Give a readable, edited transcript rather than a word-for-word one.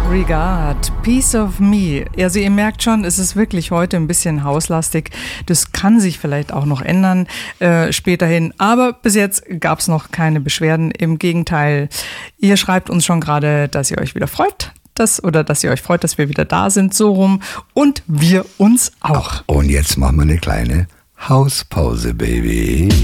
Regard, Piece of Me. Also ihr merkt schon, es ist wirklich heute ein bisschen hauslastig. Das kann sich vielleicht auch noch ändern späterhin. Aber bis jetzt gab es noch keine Beschwerden. Im Gegenteil, ihr schreibt uns schon gerade, dass ihr euch wieder freut. Dass ihr euch freut, dass wir wieder da sind, so rum. Und wir uns auch. Und jetzt machen wir eine kleine Hauspause, Baby.